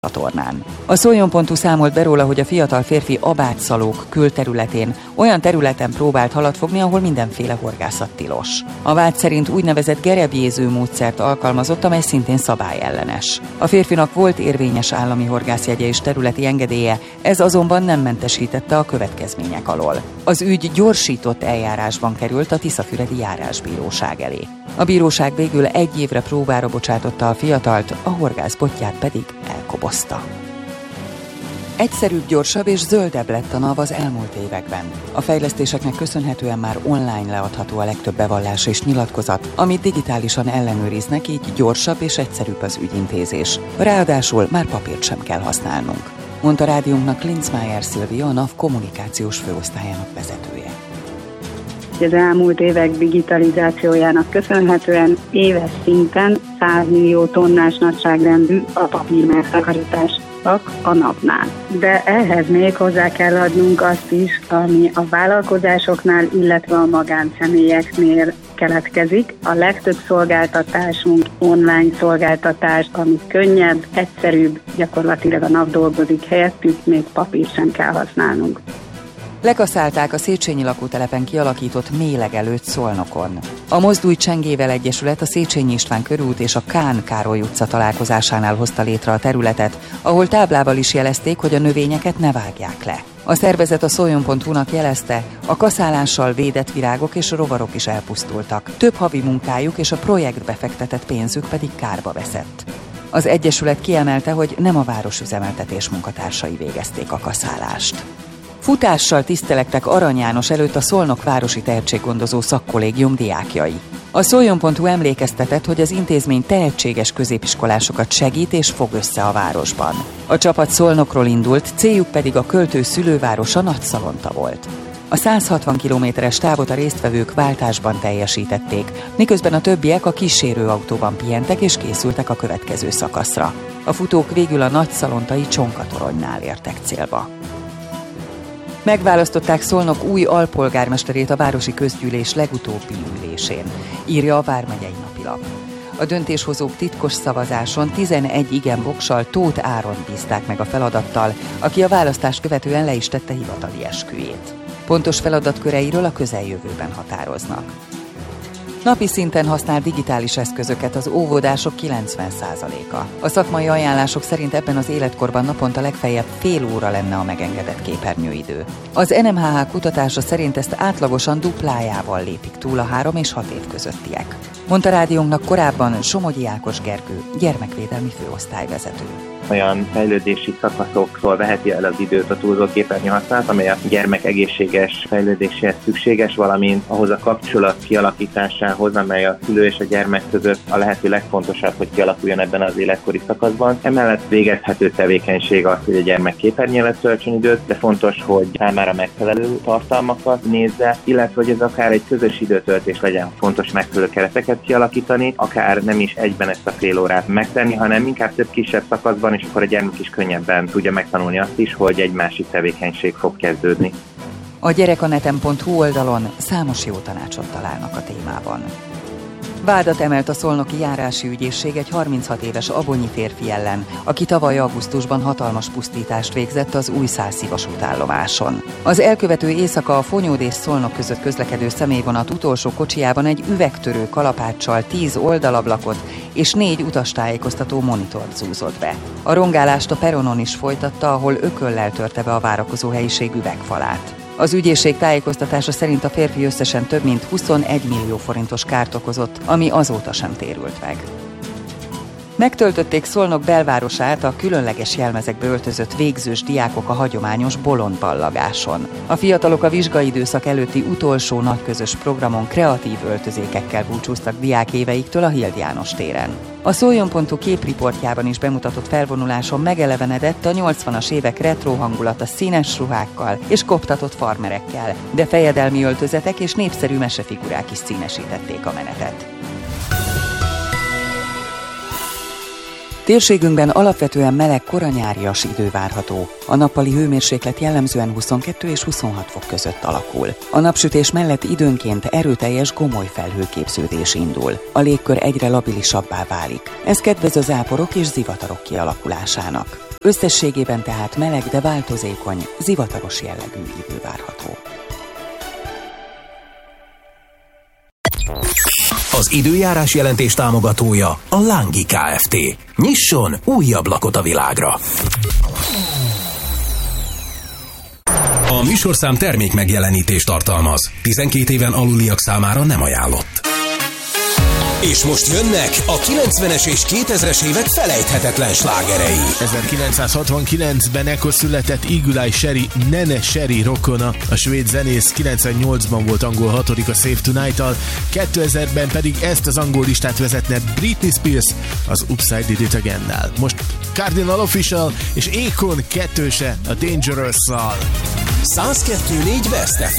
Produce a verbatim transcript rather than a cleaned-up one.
csatornán. A Szoljon.hu számolt be róla, hogy a fiatal férfi Abátszalók külterületén olyan területen próbált halat fogni, ahol mindenféle horgászat tilos. A vád szerint úgynevezett gerebjéző módszert alkalmazott, amely szintén szabályellenes. A férfinak volt érvényes állami horgászjegye és területi engedélye, ez azonban nem mentesítette a következmények alól. Az ügy gyorsított eljárásban került a Tiszafüredi Járásbíróság elé. A bíróság végül egy évre próbára bocsátotta a fiatalt, a horgászbotját pedig elkobozta. Egyszerűbb, gyorsabb és zöldebb lett a NAV az elmúlt években. A fejlesztéseknek köszönhetően már online leadható a legtöbb bevallás és nyilatkozat, amit digitálisan ellenőriznek, így gyorsabb és egyszerűbb az ügyintézés. Ráadásul már papírt sem kell használnunk, mondta rádiónknak Linzmeier Szilvia, a NAV kommunikációs főosztályának vezetője. Az elmúlt évek digitalizációjának köszönhetően éves szinten száz millió tonnás nagyságrendű a papír megtakarítás a napnál. De ehhez még hozzá kell adnunk azt is, ami a vállalkozásoknál, illetve a magánszemélyeknél keletkezik. A legtöbb szolgáltatásunk online szolgáltatás, ami könnyebb, egyszerűbb, gyakorlatilag a nap dolgozik helyettük, még papír sem kell használnunk. Lekaszálták a Széchenyi lakótelepen kialakított mélegelőt Szolnokon. A Mozdulj Csengével Egyesület a Széchenyi István körút és a Kán Károly utca találkozásánál hozta létre a területet, ahol táblával is jelezték, hogy a növényeket ne vágják le. A szervezet a Szoljon.hu-nak jelezte, a kaszálással védett virágok és rovarok is elpusztultak. Több havi munkájuk és a projektbe fektetett pénzük pedig kárba veszett. Az Egyesület kiemelte, hogy nem a városüzemeltetés munkatársai végezték a kaszálást. Futással tisztelektek Arany János előtt a Szolnok Városi Tehetséggondozó Szakkollégium diákjai. A Szoljon.hu emlékeztetett, hogy az intézmény tehetséges középiskolásokat segít és fog össze a városban. A csapat Szolnokról indult, céljuk pedig a költő szülővárosa Nagyszalonta volt. A száz hatvan kilométeres távot a résztvevők váltásban teljesítették, miközben a többiek a kísérőautóban pihentek és készültek a következő szakaszra. A futók végül a nagyszalontai Csonka-toronynál értek célba. Megválasztották Szolnok új alpolgármesterét a városi közgyűlés legutóbbi ülésén, írja a Vármegyei Napilap. A döntéshozók titkos szavazáson tizenegy igen voksal Tóth Áront bízták meg a feladattal, aki a választást követően le is tette hivatali esküjét. Pontos feladatköreiről a közeljövőben határoznak. Napi szinten használ digitális eszközöket az óvodások kilencven százaléka. A szakmai ajánlások szerint ebben az életkorban naponta legfeljebb fél óra lenne a megengedett képernyőidő. Az en em há há kutatása szerint ezt átlagosan duplájával lépik túl a három és hat év közöttiek. Mondta rádiónknak korábban Somogyi Ákos Gergő, gyermekvédelmi főosztályvezető. Olyan fejlődési szakaszoktól veheti el az időt a túlzó képernyő használat, amely a gyermek egészséges fejlődéséhez szükséges, valamint ahhoz a kapcsolat kialakításához, amely a szülő és a gyermek között a lehető legfontosabb, hogy kialakuljon ebben az életkori szakaszban. Emellett végezhető tevékenység az, hogy a gyermek képernyő előtt töltsön időt, de fontos, hogy számára megfelelő tartalmakat nézze, illetve hogy ez akár egy közös időtöltés legyen. Fontos megfelelő kereteket kialakítani, akár nem is egyben ezt a fél órát megtenni, hanem inkább több kisebb szakaszban, és akkor a gyermek is könnyebben tudja megtanulni azt is, hogy egy másik tevékenység fog kezdődni. A gyerekaneten pont hu oldalon számos jó tanácsot találnak a témában. Vádat emelt a szolnoki járási ügyészség egy harminchat éves abonyi férfi ellen, aki tavaly augusztusban hatalmas pusztítást végzett az Újszászi vasútállomáson. Az elkövető éjszaka a Fonyód és Szolnok között közlekedő személyvonat utolsó kocsijában egy üvegtörő kalapáccsal tíz oldalablakot és négy utastájékoztató monitort zúzott be. A rongálást a peronon is folytatta, ahol ököllel törte be a várakozó helyiség üvegfalát. Az ügyészség tájékoztatása szerint a férfi összesen több mint huszonegy millió forintos kárt okozott, ami azóta sem térült meg. Megtöltötték Szolnok belvárosát a különleges jelmezekbe öltözött végzős diákok a hagyományos bolondballagáson. A fiatalok a vizsgaidőszak előtti utolsó nagy közös programon kreatív öltözékekkel búcsúztak diákéveiktől a Hild János téren. A Szoljon.hu képriportjában is bemutatott felvonuláson megelevenedett a nyolcvanas évek retro hangulata színes ruhákkal és koptatott farmerekkel, de fejedelmi öltözetek és népszerű mesefigurák is színesítették a menetet. Térségünkben alapvetően meleg koranyárias idő várható. A nappali hőmérséklet jellemzően huszonkettő és huszonhat fok között alakul. A napsütés mellett időnként erőteljes gomoly felhőképződés indul. A légkör egyre labilisabbá válik. Ez kedvez a záporok és zivatarok kialakulásának. Összességében tehát meleg, de változékony, zivataros jellegű idő várható. Az időjárás jelentés támogatója a Lángi Kft. Nyisson új ablakot a világra! A műsorszám termék megjelenítést tartalmaz. tizenkét éven aluliak számára nem ajánlott. És most jönnek a kilencvenes és kétezres évek felejthetetlen slágerei. ezerkilencszázhatvankilencben ekkor született Eagle-Eye Cherry Nene Cherry rokona. A svéd zenész kilencvennyolcban volt angol hatodik a Save Tonight-tal, kétezerben pedig ezt az angol listát vezetne Britney Spears az Upside Did It Again-nál. Most Cardinal Official és Akon kettőse a Dangerous-szal. száz kettő négy Best ef